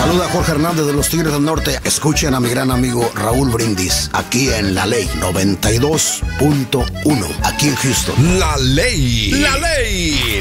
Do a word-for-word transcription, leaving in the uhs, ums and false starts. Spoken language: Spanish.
Saluda a Jorge Hernández de los Tigres del Norte. Escuchen a mi gran amigo Raúl Brindis, aquí en La Ley noventa y dos punto uno, aquí en Houston. La Ley. La Ley.